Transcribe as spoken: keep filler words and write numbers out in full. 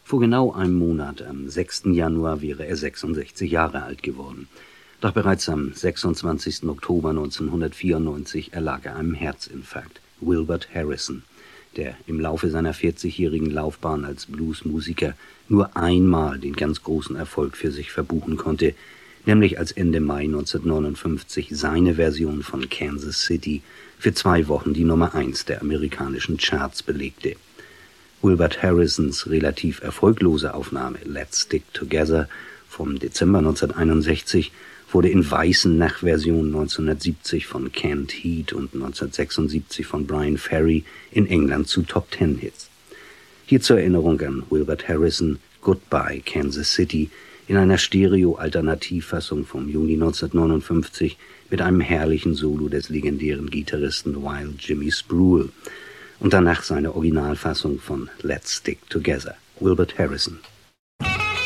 Vor genau einem Monat, am sechsten Januar, wäre er sechsundsechzig Jahre alt geworden. Doch bereits am sechsundzwanzigsten Oktober neunzehnhundertvierundneunzig erlag er einem Herzinfarkt. Wilbert Harrison, der im Laufe seiner vierzigjährigen Laufbahn als Bluesmusiker nur einmal den ganz großen Erfolg für sich verbuchen konnte, nämlich als Ende Mai neunzehnhundertneunundfünfzig seine Version von Kansas City für zwei Wochen die Nummer eins der amerikanischen Charts belegte. Wilbert Harrisons relativ erfolglose Aufnahme Let's Stick Together vom Dezember neunzehnhunderteinundsechzig wurde in weißen Nachversionen neunzehnhundertsiebzig von Kent Heat und neunzehnhundertsechsundsiebzig von Brian Ferry in England zu Top-Ten-Hits. Hier zur Erinnerung an Wilbert Harrison Goodbye Kansas City in einer Stereo-Alternativfassung vom Juni neunzehnhundertneunundfünfzig mit einem herrlichen Solo des legendären Gitarristen Wild Jimmy Spruill und danach seine Originalfassung von Let's Stick Together. Wilbert Harrison.